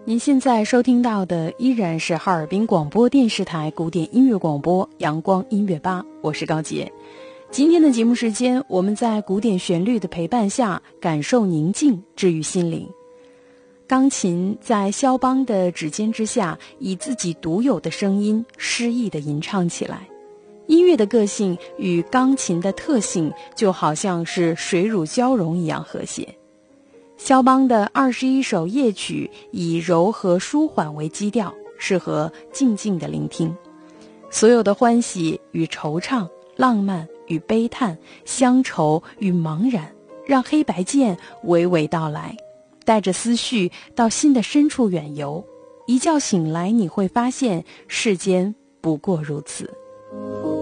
您现在收听到的依然是哈尔滨广播电视台古典音乐广播阳光音乐吧，我是高洁。今天的节目时间，我们在古典旋律的陪伴下，感受宁静，治愈心灵。钢琴在肖邦的指尖之下，以自己独有的声音诗意地吟唱起来。音乐的个性与钢琴的特性就好像是水乳交融一样和谐。肖邦的21首夜曲以柔和舒缓为基调，适合静静的聆听。所有的欢喜与惆怅，浪漫与悲叹，乡愁与茫然，让黑白键娓娓道来，带着思绪到心的深处远游。一觉醒来，你会发现世间不过如此。